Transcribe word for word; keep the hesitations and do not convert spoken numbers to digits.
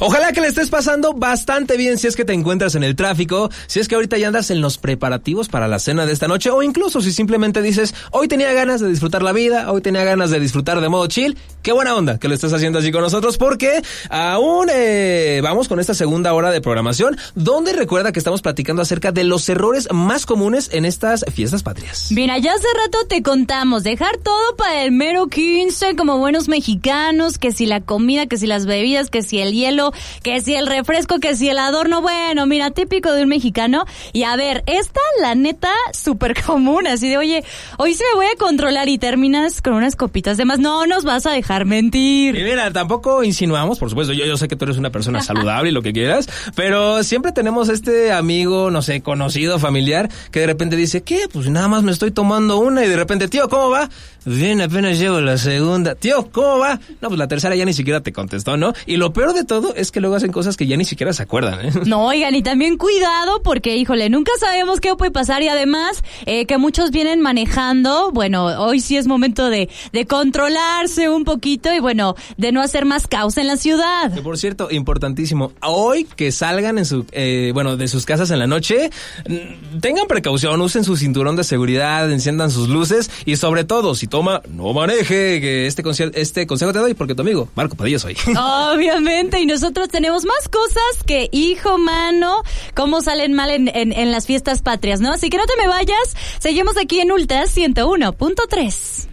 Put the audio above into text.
Ojalá que le estés pasando bastante bien si es que te encuentras en el tráfico, si es que ahorita ya andas en los preparativos para la cena de esta noche, o incluso si simplemente dices, hoy tenía ganas de disfrutar la vida, hoy tenía ganas de disfrutar de modo chill. Qué buena onda que lo estés haciendo así con nosotros, porque aún eh, vamos con esta segunda hora de programación, donde recuerda que estamos platicando acerca de los errores más comunes en estas fiestas patrias. Mira, ya hace rato te contamos, dejar todo para el mero quince como buenos mexicanos, que si la comida, que si las bebidas, que si el hielo, que si el refresco, que si el adorno, bueno, mira, típico de un mexicano. Y a ver, esta, la neta, súper común, así de, oye, hoy sí me voy a controlar y terminas con unas copitas de más. No nos vas a dejar mentir. Y mira, tampoco insinuamos, por supuesto, yo, yo sé que tú eres una persona saludable y lo que quieras, pero siempre tenemos este amigo, no sé, conocido, familiar, que de repente dice, ¿qué? Pues nada más me estoy tomando una, y de repente, tío, ¿cómo va? Bien, apenas llevo la segunda. Tío, ¿cómo va? No, pues la tercera ya ni siquiera te contestó, ¿no? Y lo peor de todo es que luego hacen cosas que ya ni siquiera se acuerdan, ¿eh? No, oigan, y también cuidado porque, híjole, nunca sabemos qué puede pasar, y además eh, que muchos vienen manejando. Bueno, hoy sí es momento de, de controlarse un poquito y, bueno, de no hacer más caos en la ciudad. Que, por cierto, importantísimo, hoy que salgan en su, eh, bueno, de sus casas en la noche, tengan precaución, usen su cinturón de seguridad, enciendan sus luces y, sobre todo, si toma, no maneje, que este, conse- este consejo te doy porque tu amigo Marco Padilla soy. Obviamente, y nosotros tenemos más cosas que, hijo, mano, cómo salen mal en, en, en las fiestas patrias, ¿no? Así que no te me vayas, seguimos aquí en Ultra ciento uno punto tres.